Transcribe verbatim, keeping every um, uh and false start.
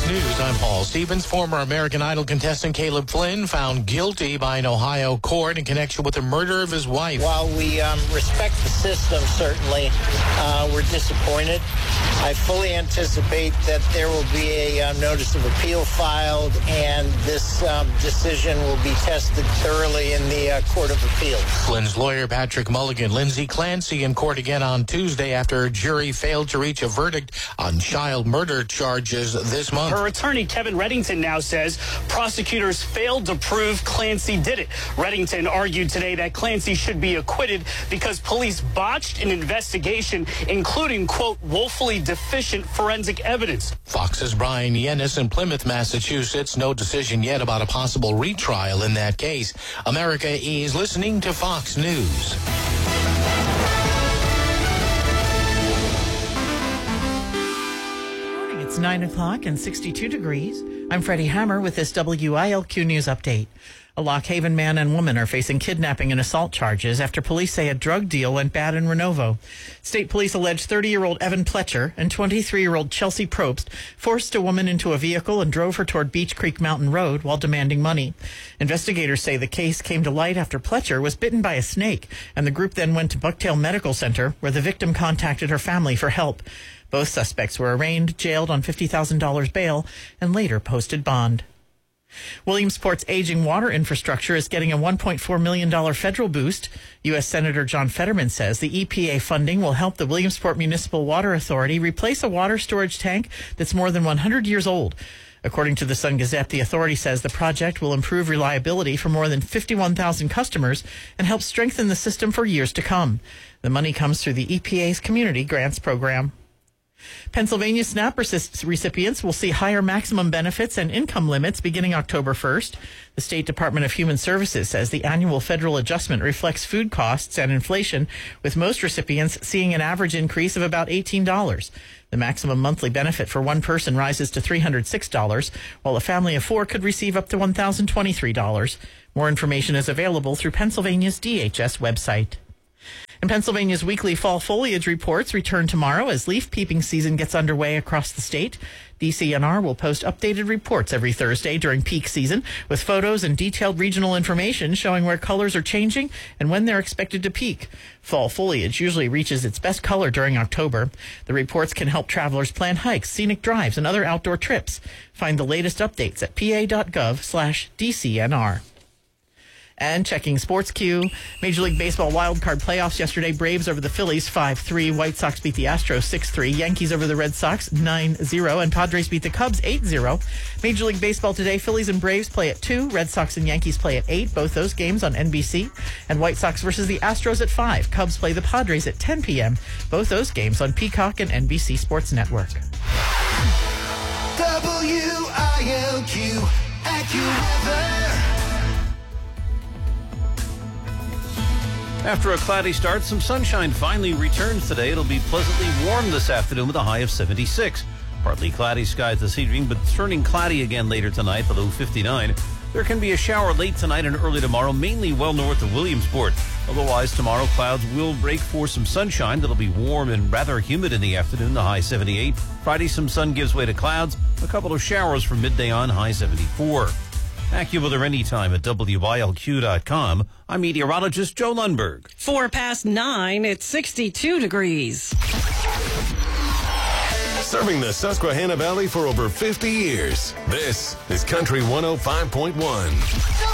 News, I'm Paul Stevens. Former American Idol contestant Caleb Flynn found guilty by an Ohio court in connection with the murder of his wife. While we um, respect the system, certainly, uh, we're disappointed. I fully anticipate that there will be a uh, notice of appeal filed, and this um, decision will be tested thoroughly in the uh, Court of Appeals. Flynn's lawyer, Patrick Mulligan, Lindsay Clancy in court again on Tuesday after a jury failed to reach a verdict on child murder charges this month. Her attorney, Kevin Reddington, now says prosecutors failed to prove Clancy did it. Reddington argued today that Clancy should be acquitted because police botched an investigation, including, quote, woefully deficient forensic evidence. Fox's Brian Yennis in Plymouth, Massachusetts. No decision yet about a possible retrial in that case. America is listening to Fox News. It's nine o'clock and sixty-two degrees. I'm Freddie Hammer with this W I L Q News update. A Lock Haven man and woman are facing kidnapping and assault charges after police say a drug deal went bad in Renovo. State police allege thirty-year-old Evan Pletcher and twenty-three-year-old Chelsea Probst forced a woman into a vehicle and drove her toward Beach Creek Mountain Road while demanding money. Investigators say the case came to light after Pletcher was bitten by a snake, and the group then went to Bucktail Medical Center, where the victim contacted her family for help. Both suspects were arraigned, jailed on fifty thousand dollars bail, and later posted bond. Williamsport's aging water infrastructure is getting a one point four million dollars federal boost. U S. Senator John Fetterman says the E P A funding will help the Williamsport Municipal Water Authority replace a water storage tank that's more than one hundred years old. According to the Sun Gazette, the authority says the project will improve reliability for more than fifty-one thousand customers and help strengthen the system for years to come. The money comes through the E P A's Community Grants Program. Pennsylvania SNAP recipients will see higher maximum benefits and income limits beginning October first. The State Department of Human Services says the annual federal adjustment reflects food costs and inflation, with most recipients seeing an average increase of about eighteen dollars. The maximum monthly benefit for one person rises to three hundred six dollars, while a family of four could receive up to one thousand twenty-three dollars. More information is available through Pennsylvania's D H S website. And Pennsylvania's weekly fall foliage reports return tomorrow as leaf peeping season gets underway across the state. D C N R will post updated reports every Thursday during peak season with photos and detailed regional information showing where colors are changing and when they're expected to peak. Fall foliage usually reaches its best color during October. The reports can help travelers plan hikes, scenic drives, and other outdoor trips. Find the latest updates at pa.gov slash DCNR. And checking Sports Q, Major League Baseball wildcard playoffs yesterday. Braves over the Phillies five three. White Sox beat the Astros six three. Yankees over the Red Sox nine zero. And Padres beat the Cubs eight zero. Major League Baseball today, Phillies and Braves play at two. Red Sox and Yankees play at eight. Both those games on N B C. And White Sox versus the Astros at five. Cubs play the Padres at ten p.m. Both those games on Peacock and N B C Sports Network. W I L Q AccuWeather. After a cloudy start, some sunshine finally returns today. It'll be pleasantly warm this afternoon with a high of seventy-six. Partly cloudy skies this evening, but turning cloudy again later tonight, the low fifty-nine. There can be a shower late tonight and early tomorrow, mainly well north of Williamsport. Otherwise, tomorrow clouds will break for some sunshine. That'll be warm and rather humid in the afternoon, the high seventy-eight. Friday, some sun gives way to clouds. A couple of showers from midday on, high seventy-four. AccuWeather anytime at W I L Q dot com. I'm meteorologist Joe Lundberg. Four past nine, it's sixty-two degrees. Serving the Susquehanna Valley for over fifty years. This is Country one oh five point one.